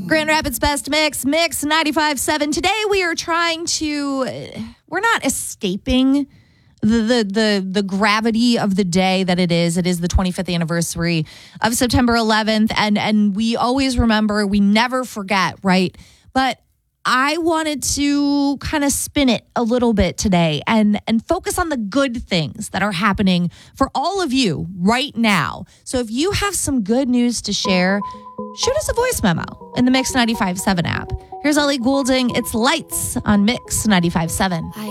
Grand Rapids Best Mix 95.7. Today we're not escaping the gravity of the day that it is. It is the 25th anniversary of September 11th. And we always remember, we never forget, right? But I wanted to kind of spin it a little bit today and focus on the good things that are happening for all of you right now. So if you have some good news to share, shoot us a voice memo in the Mix 95.7 app. Here's Ellie Goulding. It's Lights on Mix 95.7.